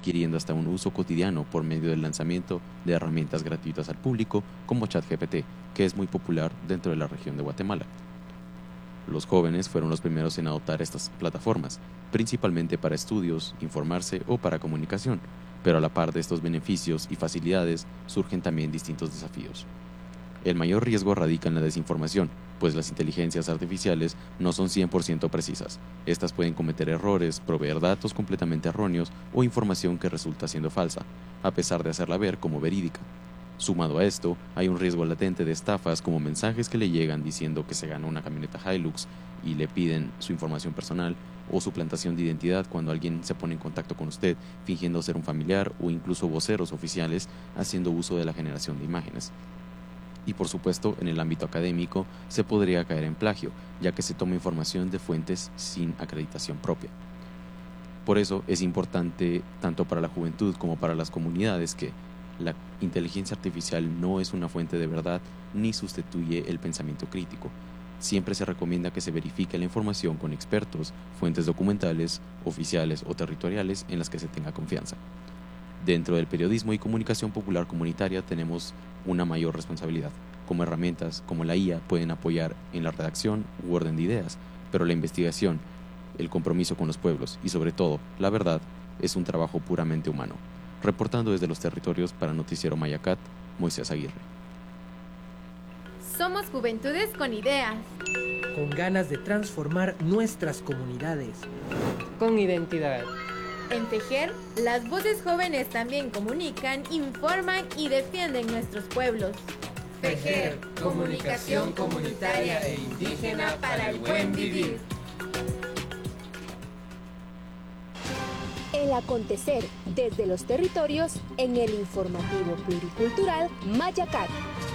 adquiriendo hasta un uso cotidiano por medio del lanzamiento de herramientas gratuitas al público como ChatGPT, que es muy popular dentro de la región de Guatemala. Los jóvenes fueron los primeros en adoptar estas plataformas, principalmente para estudios, informarse o para comunicación, pero a la par de estos beneficios y facilidades surgen también distintos desafíos. El mayor riesgo radica en la desinformación, pues las inteligencias artificiales no son 100% precisas. Estas pueden cometer errores, proveer datos completamente erróneos o información que resulta siendo falsa, a pesar de hacerla ver como verídica. Sumado a esto, hay un riesgo latente de estafas como mensajes que le llegan diciendo que se ganó una camioneta Hilux y le piden su información personal, o suplantación de identidad cuando alguien se pone en contacto con usted fingiendo ser un familiar, o incluso voceros oficiales haciendo uso de la generación de imágenes. Y por supuesto, en el ámbito académico se podría caer en plagio, ya que se toma información de fuentes sin acreditación propia. Por eso es importante, tanto para la juventud como para las comunidades, que la inteligencia artificial no es una fuente de verdad ni sustituye el pensamiento crítico. Siempre se recomienda que se verifique la información con expertos, fuentes documentales, oficiales o territoriales en las que se tenga confianza. Dentro del periodismo y comunicación popular comunitaria tenemos una mayor responsabilidad. Como herramientas como la IA pueden apoyar en la redacción u orden de ideas, pero la investigación, el compromiso con los pueblos y sobre todo la verdad es un trabajo puramente humano. Reportando desde los territorios para Noticiero Mayacat, Moisés Aguirre. Somos juventudes con ideas, con ganas de transformar nuestras comunidades, con identidad. En Tejer, las voces jóvenes también comunican, informan y defienden nuestros pueblos. Tejer, comunicación comunitaria e indígena para el buen vivir. El acontecer desde los territorios en el informativo pluricultural Mayacat.